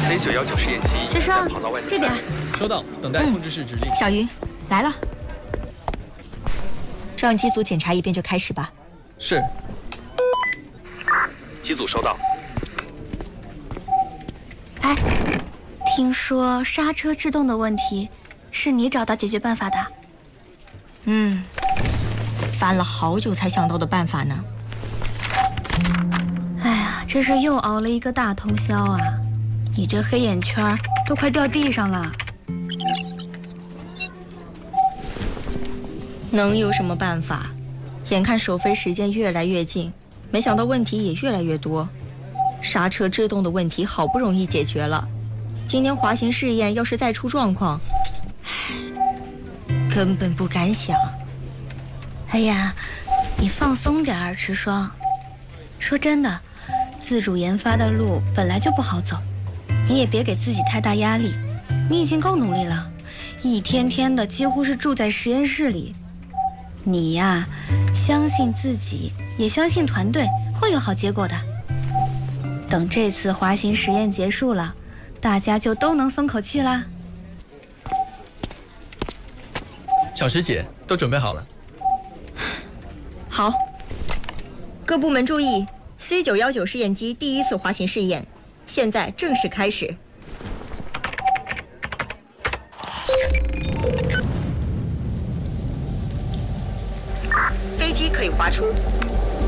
C919试验机智双跑道外这边。 收到，等待控制室指令。 小云，来了，让机组检查一遍就开始吧。 是。 机组收到。 哎，听说刹车制动的问题是你找到解决办法的？ 翻了好久才想到的办法呢。 哎呀，这是又熬了一个大通宵啊！你这黑眼圈都快掉地上了。 能有什么办法？眼看首飞时间越来越近，没想到问题也越来越多。刹车制动的问题好不容易解决了，今天滑行试验要是再出状况，根本不敢想。 哎呀，你放松点儿，池霜。说真的，自主研发的路本来就不好走，你也别给自己太大压力。你已经够努力了，一天天的几乎是住在实验室里。你呀，相信自己，也相信团队，会有好结果的。等这次滑行实验结束了，大家就都能松口气啦。 小石姐，都准备好了。 好，各部门注意 ，C919试验机第一次滑行试验，现在正式开始。飞机可以滑出。